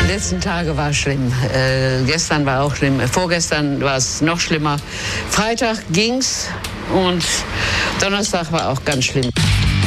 letzten Tage war schlimm. Gestern war auch schlimm. Vorgestern war es noch schlimmer. Freitag ging's und Donnerstag war auch ganz schlimm.